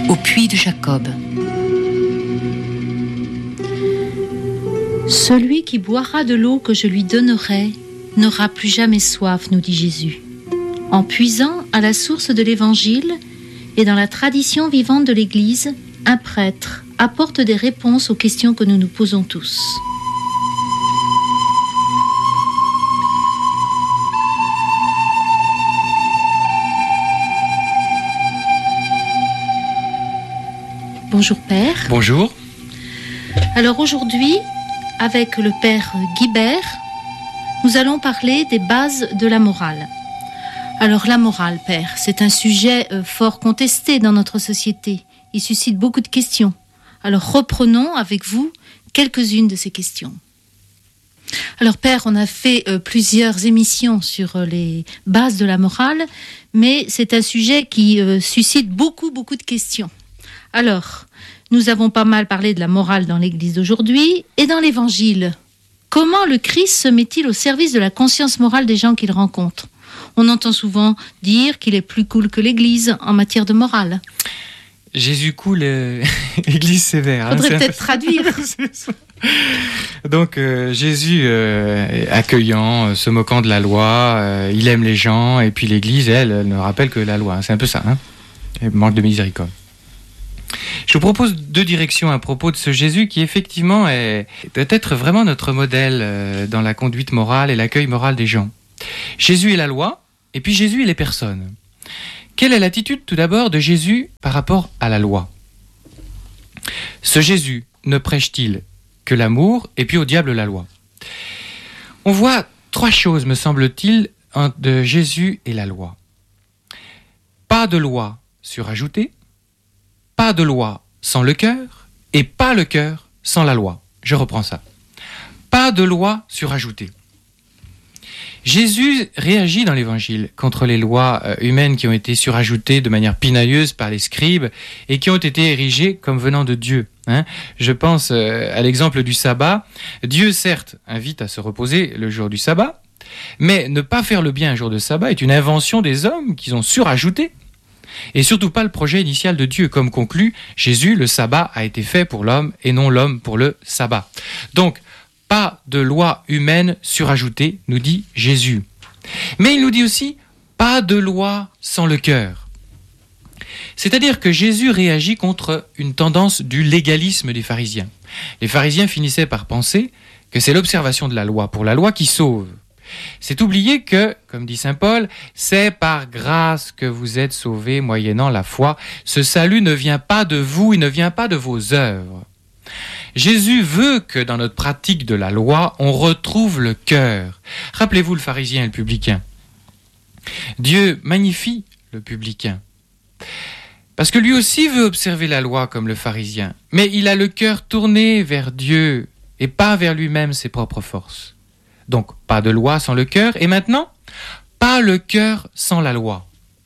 au puits de Jacob. Celui qui boira de l'eau que je lui donnerai n'aura plus jamais soif, nous dit Jésus. En puisant à la source de l'Évangile et dans la tradition vivante de l'Église, un prêtre apporte des réponses aux questions que nous nous posons tous. Bonjour Père. Bonjour. Alors aujourd'hui, avec le Père Guibert, nous allons parler des bases de la morale. Alors la morale, Père, c'est un sujet fort contesté dans notre société. Il suscite beaucoup de questions. Alors reprenons avec vous quelques-unes de ces questions. Alors Père, on a fait plusieurs émissions sur les bases de la morale, mais c'est un sujet qui suscite beaucoup de questions. Alors, nous avons pas mal parlé de la morale dans l'Église d'aujourd'hui et dans l'Évangile. Comment le Christ se met-il au service de la conscience morale des gens qu'il rencontre ? On entend souvent dire qu'il est plus cool que l'Église en matière de morale. Jésus cool, Église sévère. Faudrait peut-être traduire. Donc Jésus accueillant, se moquant de la loi, il aime les gens, et puis l'Église, elle ne rappelle que la loi. C'est un peu ça, hein ? Elle manque de miséricorde. Je vous propose deux directions à propos de ce Jésus qui effectivement doit être vraiment notre modèle dans la conduite morale et l'accueil moral des gens. Jésus est la loi, et puis Jésus est les personnes. Quelle est l'attitude tout d'abord de Jésus par rapport à la loi ? Ce Jésus ne prêche-t-il que l'amour et puis au diable la loi ? On voit trois choses, me semble-t-il, de Jésus et la loi. Pas de loi surajoutée, pas de loi sans le cœur, et pas le cœur sans la loi. Je reprends ça. Pas de loi surajoutée. Jésus réagit dans l'Évangile contre les lois humaines qui ont été surajoutées de manière pinailleuse par les scribes et qui ont été érigées comme venant de Dieu. Je pense à l'exemple du sabbat. Dieu, certes, invite à se reposer le jour du sabbat, mais ne pas faire le bien un jour de sabbat est une invention des hommes qu'ils ont surajouté. Et surtout pas le projet initial de Dieu. Comme conclut Jésus, le sabbat a été fait pour l'homme et non l'homme pour le sabbat. Donc, pas de loi humaine surajoutée, nous dit Jésus. Mais il nous dit aussi, pas de loi sans le cœur. C'est-à-dire que Jésus réagit contre une tendance du légalisme des pharisiens. Les pharisiens finissaient par penser que c'est l'observation de la loi pour la loi qui sauve. C'est oublier que, comme dit saint Paul, c'est par grâce que vous êtes sauvés moyennant la foi. Ce salut ne vient pas de vous, il ne vient pas de vos œuvres. Jésus veut que dans notre pratique de la loi, on retrouve le cœur. Rappelez-vous le pharisien et le publicain. Dieu magnifie le publicain. Parce que lui aussi veut observer la loi comme le pharisien. Mais il a le cœur tourné vers Dieu et pas vers lui-même ses propres forces. Donc, pas de loi sans le cœur. Et maintenant, pas le cœur sans la loi.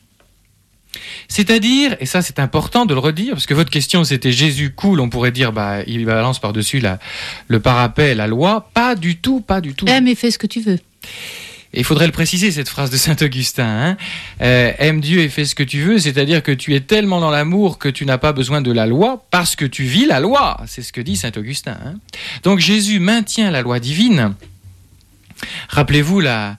C'est-à-dire, et ça c'est important de le redire, parce que votre question c'était Jésus cool, on pourrait dire, il balance par-dessus le parapet, la loi. Pas du tout, pas du tout. Aime et fais ce que tu veux. Et il faudrait le préciser, cette phrase de saint Augustin. Aime Dieu et fais ce que tu veux, c'est-à-dire que tu es tellement dans l'amour que tu n'as pas besoin de la loi, parce que tu vis la loi. C'est ce que dit saint Augustin. Donc Jésus maintient la loi divine. Rappelez-vous la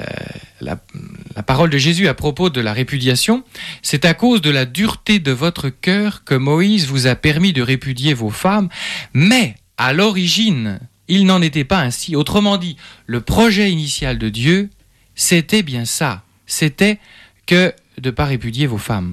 parole de Jésus à propos de la répudiation. C'est à cause de la dureté de votre cœur que Moïse vous a permis de répudier vos femmes, mais à l'origine, il n'en était pas ainsi. Autrement dit, le projet initial de Dieu, c'était bien ça. C'était que de ne pas répudier vos femmes.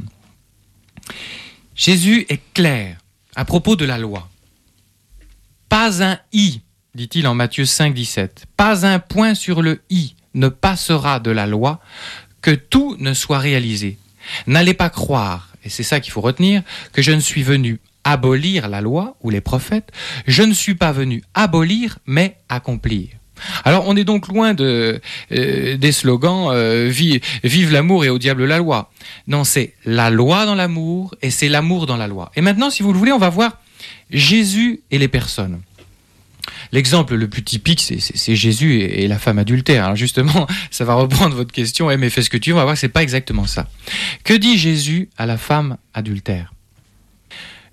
Jésus est clair à propos de la loi. Pas un i, dit-il en Matthieu 5, 17. Pas un point sur le i ne passera de la loi, que tout ne soit réalisé. N'allez pas croire, et c'est ça qu'il faut retenir, que je ne suis venu abolir la loi ou les prophètes. Je ne suis pas venu abolir, mais accomplir. Alors on est donc loin des slogans vive l'amour et au diable la loi. Non, c'est la loi dans l'amour et c'est l'amour dans la loi. Et maintenant, si vous le voulez, on va voir Jésus et les personnes. L'exemple le plus typique, c'est Jésus et la femme adultère. Alors justement, ça va reprendre votre question, mais fais ce que tu veux, on va voir que c'est pas exactement ça. Que dit Jésus à la femme adultère ?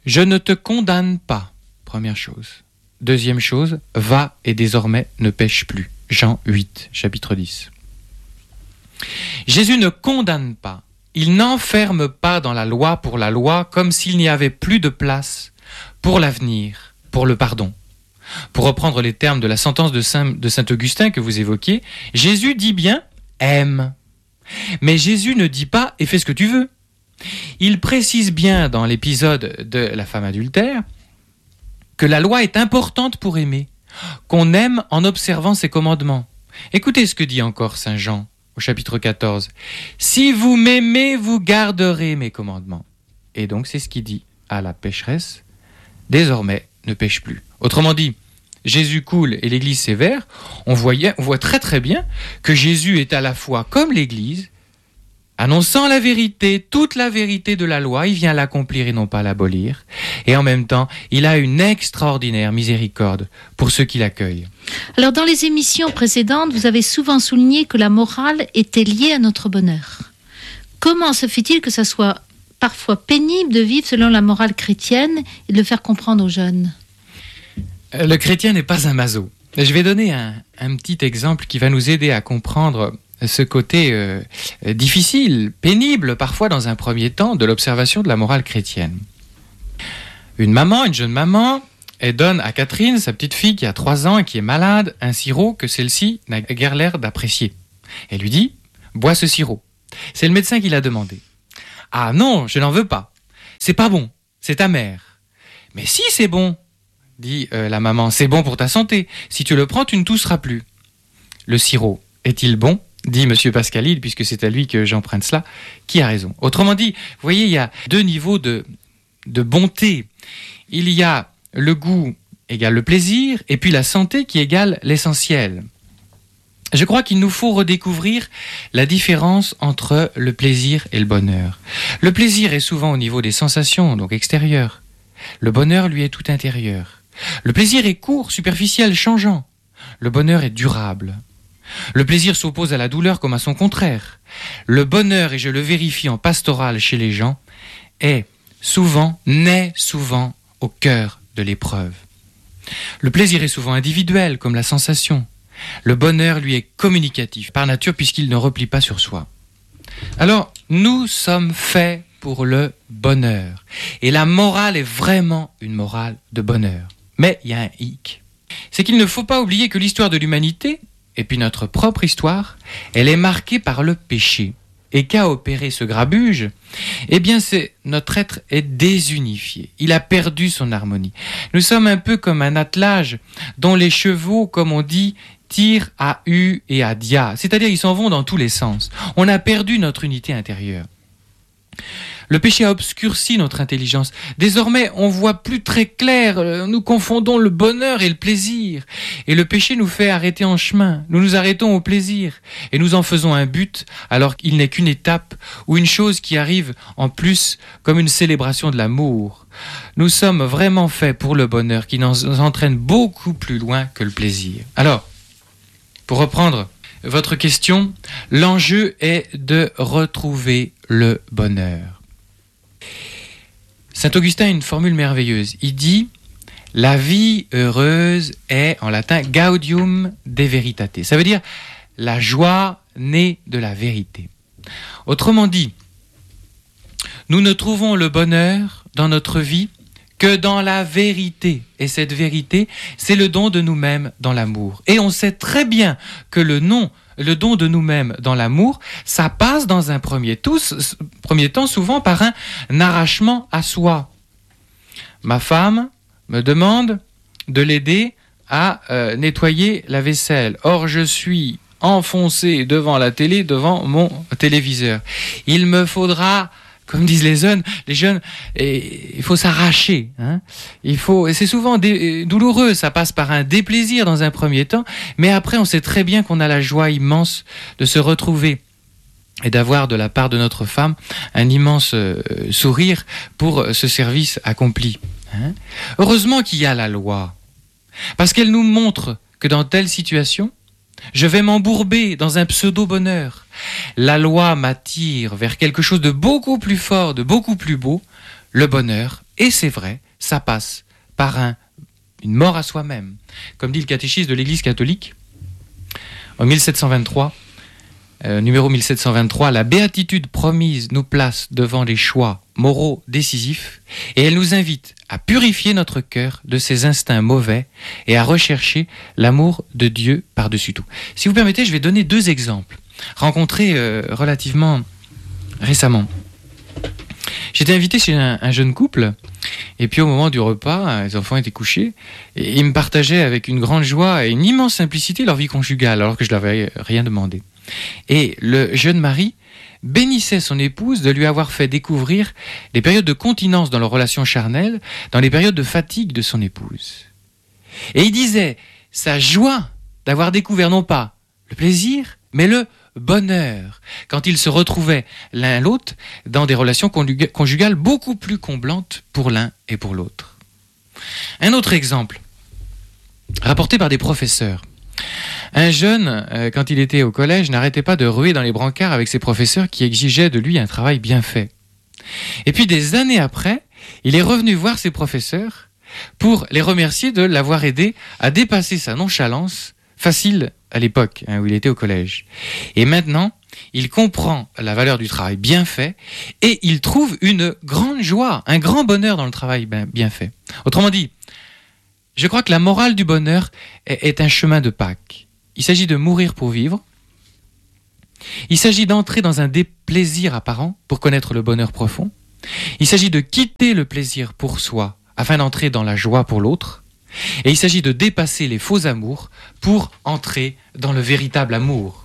Je ne te condamne pas, première chose. Deuxième chose, va et désormais ne pêche plus. Jean 8, chapitre 10. Jésus ne condamne pas. Il n'enferme pas dans la loi pour la loi comme s'il n'y avait plus de place pour l'avenir, pour le pardon. Pour reprendre les termes de la sentence de Saint Augustin que vous évoquiez, Jésus dit bien « aime ». Mais Jésus ne dit pas « et fais ce que tu veux ». Il précise bien dans l'épisode de la femme adultère que la loi est importante pour aimer, qu'on aime en observant ses commandements. Écoutez ce que dit encore Saint Jean au chapitre 14. « Si vous m'aimez, vous garderez mes commandements. » Et donc c'est ce qu'il dit à la pécheresse. « Désormais, ne pêche plus. » Autrement dit, Jésus coule et l'Église sévère. On voit très très bien que Jésus est à la fois comme l'Église, annonçant la vérité, toute la vérité de la loi, il vient l'accomplir et non pas l'abolir. Et en même temps, il a une extraordinaire miséricorde pour ceux qui l'accueillent. Alors, dans les émissions précédentes, vous avez souvent souligné que la morale était liée à notre bonheur. Comment se fait-il que ça soit parfois pénible de vivre selon la morale chrétienne et de le faire comprendre aux jeunes ? Le chrétien n'est pas un maso. Je vais donner un petit exemple qui va nous aider à comprendre ce côté difficile, pénible parfois dans un premier temps de l'observation de la morale chrétienne. Une jeune maman, elle donne à Catherine, sa petite fille qui a 3 ans et qui est malade, un sirop que celle-ci n'a guère l'air d'apprécier. Elle lui dit « bois ce sirop ». C'est le médecin qui l'a demandé. « Ah non, je n'en veux pas. C'est pas bon, c'est amer. »« Mais si, c'est bon », dit la maman, « c'est bon pour ta santé. Si tu le prends, tu ne tousseras plus. » Le sirop est-il bon ? Dit M. Pascalil, puisque c'est à lui que j'emprunte cela, qui a raison. Autrement dit, vous voyez, il y a 2 niveaux de bonté. Il y a le goût égale le plaisir, et puis la santé qui égale l'essentiel. Je crois qu'il nous faut redécouvrir la différence entre le plaisir et le bonheur. Le plaisir est souvent au niveau des sensations, donc extérieures. Le bonheur, lui, est tout intérieur. Le plaisir est court, superficiel, changeant. Le bonheur est durable. Le plaisir s'oppose à la douleur comme à son contraire. Le bonheur, et je le vérifie en pastoral chez les gens, naît souvent au cœur de l'épreuve. Le plaisir est souvent individuel comme la sensation. Le bonheur, lui, est communicatif par nature puisqu'il ne replie pas sur soi. Alors, nous sommes faits pour le bonheur. Et la morale est vraiment une morale de bonheur. Mais il y a un hic. C'est qu'il ne faut pas oublier que l'histoire de l'humanité, et puis notre propre histoire, elle est marquée par le péché. Et qu'a opéré ce grabuge ? Eh bien, notre être est désunifié. Il a perdu son harmonie. Nous sommes un peu comme un attelage dont les chevaux, comme on dit, tirent à U et à Dia. C'est-à-dire, ils s'en vont dans tous les sens. On a perdu notre unité intérieure. Le péché a obscurci notre intelligence. Désormais, on voit plus très clair. Nous confondons le bonheur et le plaisir. Et le péché nous fait arrêter en chemin. Nous nous arrêtons au plaisir. Et nous en faisons un but, alors qu'il n'est qu'une étape ou une chose qui arrive en plus comme une célébration de l'amour. Nous sommes vraiment faits pour le bonheur qui nous entraîne beaucoup plus loin que le plaisir. Alors, pour reprendre votre question, l'enjeu est de retrouver le bonheur. Saint Augustin a une formule merveilleuse. Il dit « La vie heureuse est, en latin, gaudium de veritate ». Ça veut dire « la joie née de la vérité ». Autrement dit, nous ne trouvons le bonheur dans notre vie que dans la vérité. Et cette vérité, c'est le don de nous-mêmes dans l'amour. Et on sait très bien que le don de nous-mêmes dans l'amour, ça passe dans un premier temps souvent par un arrachement à soi. Ma femme me demande de l'aider à nettoyer la vaisselle. Or, je suis enfoncé devant la télé, devant mon téléviseur. Il me faudra, comme disent les jeunes, il faut s'arracher. Et c'est souvent douloureux, ça passe par un déplaisir dans un premier temps, mais après on sait très bien qu'on a la joie immense de se retrouver et d'avoir de la part de notre femme un immense sourire pour ce service accompli. Heureusement qu'il y a la loi, parce qu'elle nous montre que dans telle situation, je vais m'embourber dans un pseudo-bonheur. La loi m'attire vers quelque chose de beaucoup plus fort, de beaucoup plus beau, le bonheur, Et c'est vrai, ça passe par une mort à soi-même. Comme dit le catéchisme de l'Église catholique, en 1723, numéro 1723, la béatitude promise nous place devant les choix moraux décisifs et elle nous invite à purifier notre cœur de ses instincts mauvais et à rechercher l'amour de Dieu par-dessus tout. Si vous permettez, je vais donner 2 exemples rencontrés relativement récemment. J'étais invité chez un jeune couple et puis au moment du repas, les enfants étaient couchés et ils me partageaient avec une grande joie et une immense simplicité leur vie conjugale alors que je ne leur avais rien demandé. Et le jeune mari bénissait son épouse de lui avoir fait découvrir les périodes de continence dans leur relation charnelle, dans les périodes de fatigue de son épouse. Et il disait sa joie d'avoir découvert non pas le plaisir, mais le bonheur, quand ils se retrouvaient l'un l'autre dans des relations conjugales beaucoup plus comblantes pour l'un et pour l'autre. Un autre exemple, rapporté par des professeurs. Un jeune, quand il était au collège, n'arrêtait pas de ruer dans les brancards avec ses professeurs qui exigeaient de lui un travail bien fait. Et puis des années après, il est revenu voir ses professeurs pour les remercier de l'avoir aidé à dépasser sa nonchalance facile à l'époque où il était au collège. Et maintenant, il comprend la valeur du travail bien fait et il trouve une grande joie, un grand bonheur dans le travail bien fait. Autrement dit, je crois que la morale du bonheur est un chemin de Pâques. Il s'agit de mourir pour vivre. Il s'agit d'entrer dans un déplaisir apparent pour connaître le bonheur profond. Il s'agit de quitter le plaisir pour soi afin d'entrer dans la joie pour l'autre. Et il s'agit de dépasser les faux amours pour entrer dans le véritable amour.